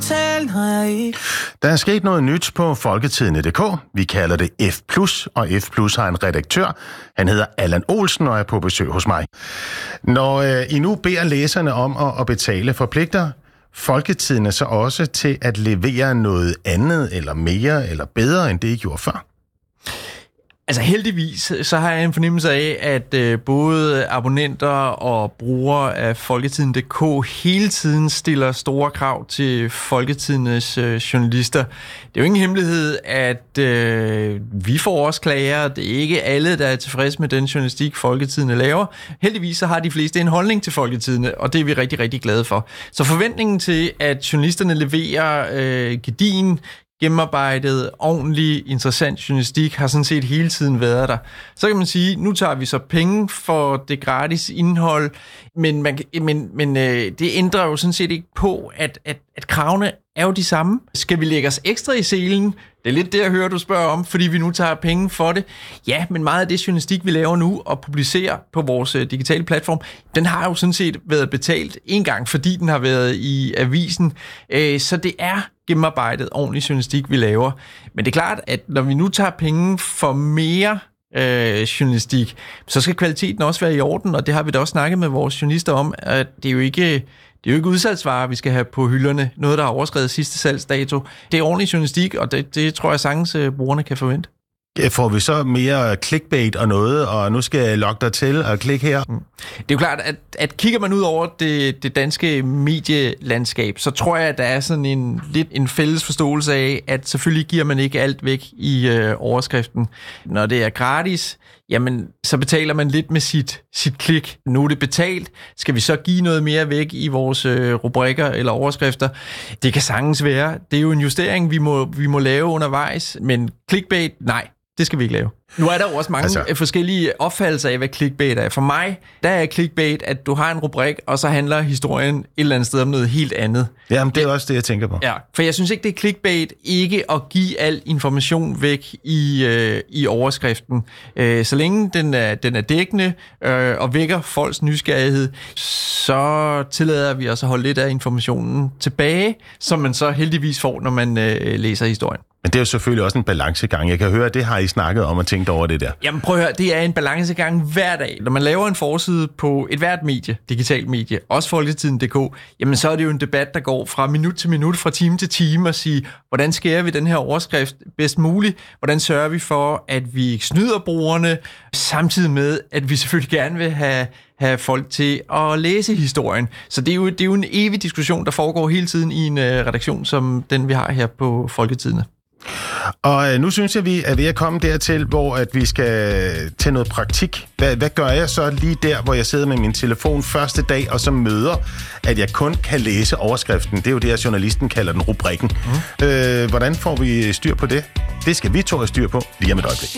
Der er sket noget nyt på Folketidende.dk. Vi kalder det F+, og F+ har en redaktør. Han hedder Allan Olsen og er på besøg hos mig. Når I nu beder læserne om at betale, forpligter Folketidende så også til at levere noget andet, eller mere, eller bedre, end det I gjorde før? Altså heldigvis, så har jeg en fornemmelse af, at både abonnenter og brugere af Folketidende.dk hele tiden stiller store krav til Folketidendes journalister. Det er jo ingen hemmelighed, at vi får også klager. Det er ikke alle, der er tilfredse med den journalistik, Folketidende laver. Heldigvis så har de fleste en holdning til Folketidende, og det er vi rigtig, rigtig glade for. Så forventningen til, at journalisterne leverer gedigen, gennemarbejdet, ordentlig, interessant journalistik har sådan set hele tiden været der. Så kan man sige, nu tager vi så penge for det gratis indhold, men det ændrer jo sådan set ikke på, at kravene er jo de samme. Skal vi lægge os ekstra i selen? Det er lidt det, jeg hører, du spørger om, fordi vi nu tager penge for det. Ja, men meget af det journalistik, vi laver nu og publicerer på vores digitale platform, den har jo sådan set været betalt en gang, fordi den har været i avisen. Så det er gennemarbejdet ordentlig journalistik, vi laver. Men det er klart, at når vi nu tager penge for mere journalistik, så skal kvaliteten også være i orden, og det har vi da også snakket med vores journalister om, at det er jo ikke udsalgsvarer, vi skal have på hylderne. Noget, der har overskredet sidste salgsdato. Det er ordentlig journalistik, og det tror jeg sagtens brugerne kan forvente. Får vi så mere clickbait og noget, og nu skal jeg logge dig til og klikke her? Det er jo klart, at kigger man ud over det danske medielandskab, så tror jeg, at der er sådan en fælles forståelse af, at selvfølgelig giver man ikke alt væk i overskriften. Når det er gratis, jamen, så betaler man lidt med sit klik. Nu er det betalt. Skal vi så give noget mere væk i vores rubrikker eller overskrifter? Det kan sagtens være. Det er jo en justering, vi må lave undervejs, men clickbait, nej, det skal vi ikke lave. Nu er der jo også mange forskellige opfattelser af, hvad clickbait er. For mig, der er clickbait, at du har en rubrik, og så handler historien et eller andet sted om noget helt andet. Jamen, det er også det, jeg tænker på. Ja, for jeg synes ikke, det er clickbait ikke at give al information væk i overskriften. Så længe den er dækkende og vækker folks nysgerrighed, så tillader vi os at holde lidt af informationen tilbage, som man så heldigvis får, når man læser historien. Men det er jo selvfølgelig også en balancegang. Jeg kan høre, at det har I snakket om og tænkt over det der. Jamen prøv at høre, det er en balancegang hver dag. Når man laver en forside på et hvert medie, digitalt medie, også Folketiden.dk, jamen så er det jo en debat, der går fra minut til minut, fra time til time og sige, hvordan skærer vi den her overskrift bedst muligt? Hvordan sørger vi for, at vi ikke snyder brugerne, samtidig med, at vi selvfølgelig gerne vil have folk til at læse historien. Så det er jo en evig diskussion, der foregår hele tiden i en redaktion, som den vi har her på Folketidende. Og nu synes jeg, vi er ved at komme dertil, hvor at vi skal til noget praktik. Hvad gør jeg så lige der, hvor jeg sidder med min telefon første dag, og så møder, at jeg kun kan læse overskriften? Det er jo det, at journalisten kalder den rubrikken. Hvordan får vi styr på det? Det skal vi to have styr på lige om et øjeblik.